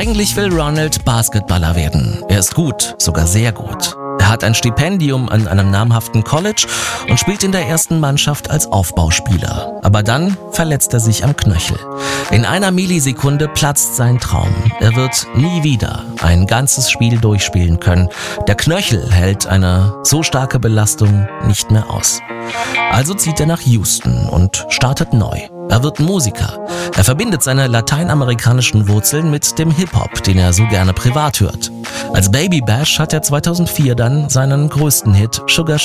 Eigentlich will Ronald Basketballer werden. Er ist gut, sogar sehr gut. Er hat ein Stipendium an einem namhaften College und spielt in der ersten Mannschaft als Aufbauspieler. Aber dann verletzt er sich am Knöchel. In einer Millisekunde platzt sein Traum. Er wird nie wieder ein ganzes Spiel durchspielen können. Der Knöchel hält eine so starke Belastung nicht mehr aus. Also zieht er nach Houston und startet neu. Er wird Musiker. Er verbindet seine lateinamerikanischen Wurzeln mit dem Hip-Hop, den er so gerne privat hört. Als Baby Bash hat er 2004 dann seinen größten Hit Sugar